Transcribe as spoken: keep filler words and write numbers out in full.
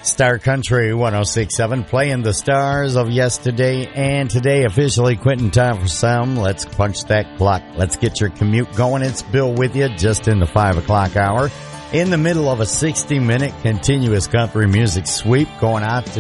Star Country one oh six point seven, playing the stars of yesterday and today. Officially quitting time for some. Let's punch that clock. Let's get your commute going. It's Bill with you just in the five o'clock hour. In the middle of a sixty-minute continuous country music sweep going out to